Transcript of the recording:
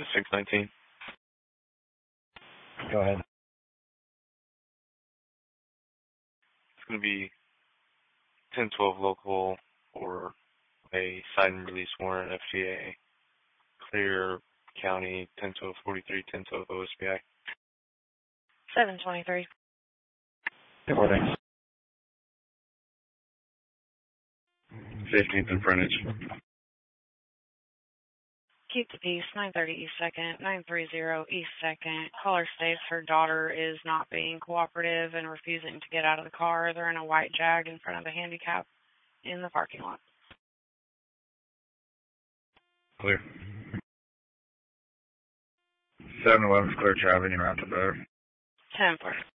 619. Go ahead. It's going to be 1012 local or a sign and release warrant, FTA, Clear County, 101243, 1012 OSBI. 723. Good morning. 15th and frontage. Keep the peace, 930 East 2nd, 930 East 2nd. Caller states her daughter is not being cooperative and refusing to get out of the car. They're in a white Jag in front of the handicap in the parking lot. Clear. 7-Eleven's clear, traveling around the boat. 10-4.